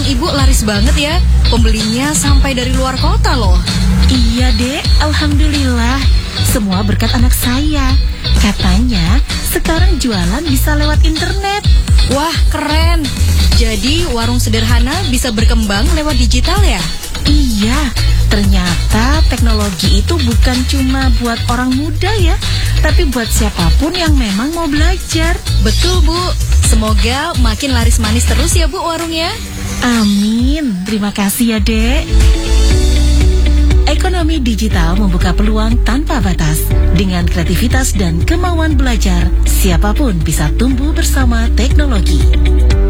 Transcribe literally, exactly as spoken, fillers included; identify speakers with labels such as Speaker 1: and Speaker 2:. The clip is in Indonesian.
Speaker 1: warung ibu laris banget ya. Pembelinya sampai dari luar kota loh.
Speaker 2: Iya dek, alhamdulillah. Semua berkat anak saya. Katanya sekarang jualan bisa lewat internet.
Speaker 1: Wah, keren. Jadi warung sederhana bisa berkembang lewat digital ya?
Speaker 2: Iya, ternyata teknologi itu bukan cuma buat orang muda ya, tapi buat siapapun yang memang mau belajar.
Speaker 1: Betul, Bu. Semoga makin laris manis terus ya, Bu, warungnya.
Speaker 2: Amin. Terima kasih ya, Dek. Ekonomi digital membuka peluang tanpa batas. Dengan kreativitas dan kemauan belajar, siapapun bisa tumbuh bersama teknologi.